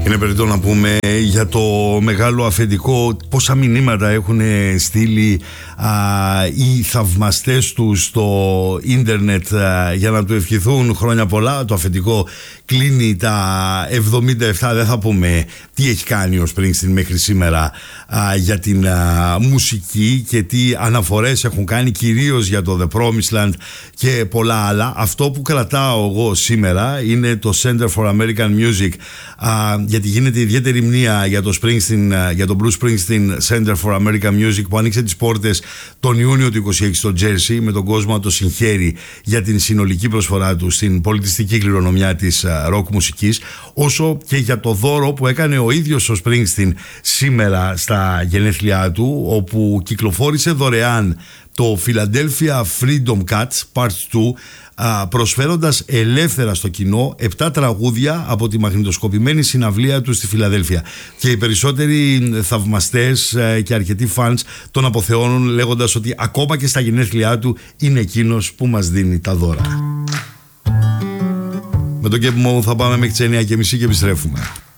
Είναι περιττό να πούμε για το μεγάλο αφεντικό, πόσα μηνύματα έχουν στείλει οι θαυμαστές του στο ίντερνετ για να του ευχηθούν χρόνια πολλά. Το αφεντικό κλείνει τα 77. Δεν θα πούμε τι έχει κάνει ο Springsteen μέχρι σήμερα για την μουσική και τι αναφορές έχουν κάνει, κυρίως για το The Promised Land και πολλά άλλα. Αυτό που κρατάω εγώ σήμερα είναι το Center for American Music, γιατί γίνεται ιδιαίτερη μνήα για το Springsteen, για το Bruce Springsteen Center for American Music, που άνοιξε τις πόρτες τον Ιούνιο του 26 στο Jersey, με τον κόσμο να το συγχαίρει για την συνολική προσφορά του στην πολιτιστική κληρονομιά της rock μουσικής, όσο και για το δώρο που έκανε ο ίδιος ο Springsteen σήμερα στα γενέθλιά του, όπου κυκλοφόρησε δωρεάν το Philadelphia Freedom Cuts Part 2, προσφέροντας ελεύθερα στο κοινό 7 τραγούδια από τη μαγνητοσκοπημένη συναυλία του στη Φιλαδέλφια. Και οι περισσότεροι θαυμαστές και αρκετοί φανς τον αποθεώνουν, λέγοντας ότι ακόμα και στα γενέθλιά του είναι εκείνος που μας δίνει τα δώρα. Με τον Κέπ Μου θα πάμε μέχρι τις 9:30 και επιστρέφουμε.